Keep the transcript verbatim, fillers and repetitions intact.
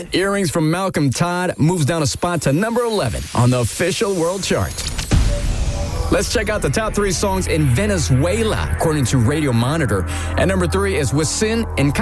Earrings from Malcolm Todd moves down a spot to number eleven on the official world chart. Let's check out the top three songs in Venezuela, according to Radio Monitor. At number three is Wisin and